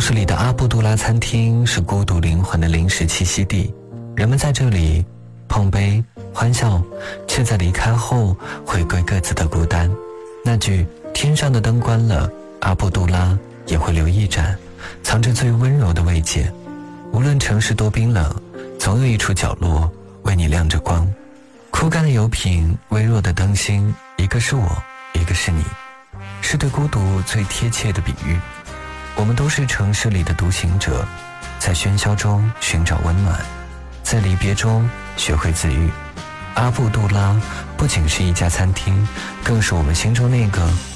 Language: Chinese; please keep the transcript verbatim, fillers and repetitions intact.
市里的阿布杜拉餐厅是孤独灵魂的临时栖息地，人们在这里碰杯欢笑，却在离开后回归各自的孤单。那句天上的灯关了，阿布杜拉也会留一盏，藏着最温柔的慰藉。无论城市多冰冷，总有一处角落为你亮着光。枯干的油瓶，微弱的灯芯，一个是我，一个是你，是对孤独最贴切的比喻。我们都是城市里的独行者，在喧嚣中寻找温暖，在离别中学会自愈。阿布杜拉不仅是一家餐厅，更是我们心中那个